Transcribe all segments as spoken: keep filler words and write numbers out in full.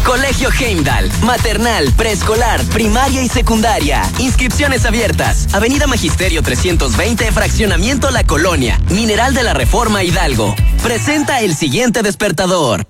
Colegio Heimdall, maternal, preescolar, primaria y secundaria. Inscripciones abiertas. Avenida Magisterio trescientos veinte, Fraccionamiento La Colonia, Mineral de la Reforma Hidalgo. Presenta el siguiente despertador.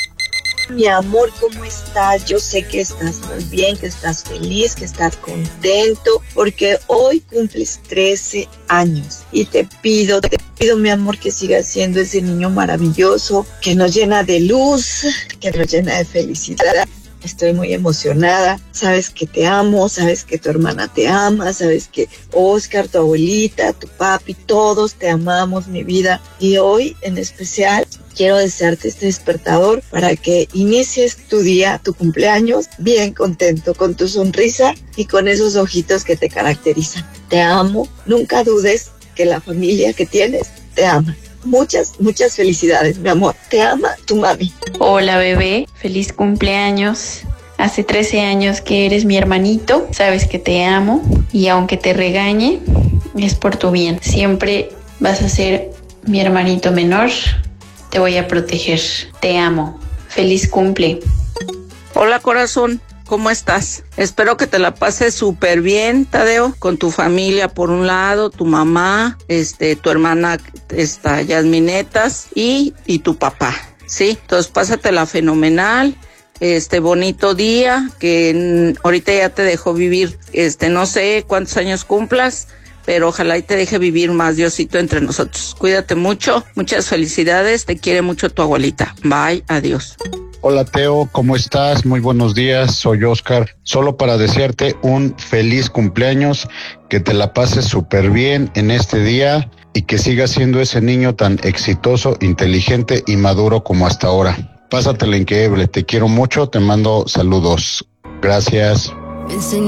Mi amor, ¿cómo estás? Yo sé que estás muy bien, que estás feliz, que estás contento, porque hoy cumples trece años y te pido, te pido, mi amor, que sigas siendo ese niño maravilloso, que nos llena de luz, que nos llena de felicidad. Estoy muy emocionada, sabes que te amo, sabes que tu hermana te ama, sabes que Oscar, tu abuelita, tu papi, todos te amamos, mi vida. Y hoy en especial quiero desearte este despertador para que inicies tu día, tu cumpleaños, bien contento, con tu sonrisa y con esos ojitos que te caracterizan. Te amo, nunca dudes que la familia que tienes te ama. Muchas, muchas felicidades, mi amor. Te ama tu mami. Hola, bebé. Feliz cumpleaños. Hace trece años que eres mi hermanito. Sabes que te amo y aunque te regañe, es por tu bien. Siempre vas a ser mi hermanito menor. Te voy a proteger. Te amo. Feliz cumple. Hola, corazón. ¿Cómo estás? Espero que te la pases súper bien, Tadeo, con tu familia por un lado, tu mamá, este, tu hermana, esta, Yasminetas y, y tu papá, ¿sí? Entonces pásatela fenomenal, este, bonito día, que n- ahorita ya te dejó vivir, este, no sé cuántos años cumplas, pero ojalá y te deje vivir más, Diosito, entre nosotros. Cuídate mucho, muchas felicidades, te quiere mucho tu abuelita. Bye, adiós. Hola Teo, ¿cómo estás? Muy buenos días, soy Oscar. Solo para desearte un feliz cumpleaños, que te la pases súper bien en este día y que sigas siendo ese niño tan exitoso, inteligente y maduro como hasta ahora. Pásatela increíble, te quiero mucho, te mando saludos. Gracias.